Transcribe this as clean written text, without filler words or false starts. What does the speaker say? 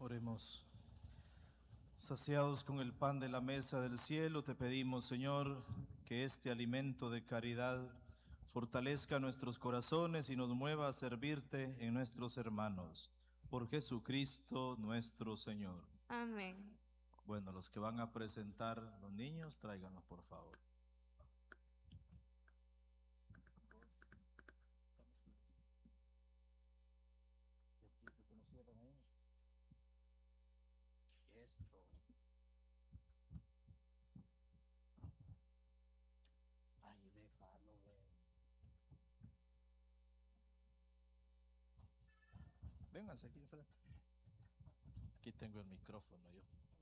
Oremos. Saciados con el pan de la mesa del cielo, te pedimos, Señor, que este alimento de caridad fortalezca nuestros corazones y nos mueva a servirte en nuestros hermanos. Por Jesucristo nuestro Señor. Amén. Bueno, los que van a presentar los niños, tráiganlos por favor. Esto. Ay, déjalo, ven. Vénganse aquí enfrente. Aquí tengo el micrófono yo.